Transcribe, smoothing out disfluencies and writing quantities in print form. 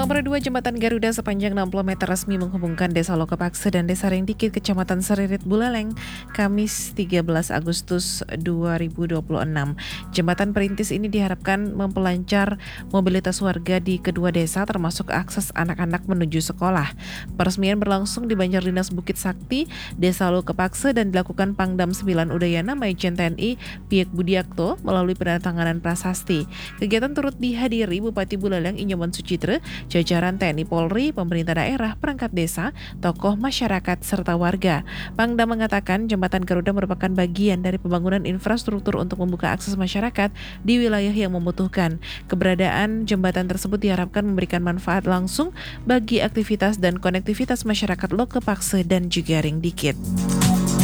Nomor 2, Jembatan Garuda sepanjang 60 meter resmi menghubungkan Desa Lokepakse dan Desa Ringdikit, Kecamatan Seririt, Buleleng, Kamis 13 Agustus 2026. Jembatan perintis ini diharapkan memperlancar mobilitas warga di kedua desa, termasuk akses anak-anak menuju sekolah. Peresmian berlangsung di Banjardinas Bukit Sakti, Desa Lokepakse, dan dilakukan Pangdam 9 Udayana Majen TNI Piek Budiakto melalui penandatanganan prasasti. Kegiatan turut dihadiri Bupati Buleleng Inyoman Sucitra, jajaran TNI Polri, pemerintah daerah, perangkat desa, tokoh masyarakat, serta warga. Pangdam mengatakan Jembatan Garuda merupakan bagian dari pembangunan infrastruktur untuk membuka akses masyarakat di wilayah yang membutuhkan. Keberadaan jembatan tersebut diharapkan memberikan manfaat langsung bagi aktivitas dan konektivitas masyarakat Lokepakse dan juga Ringdikit.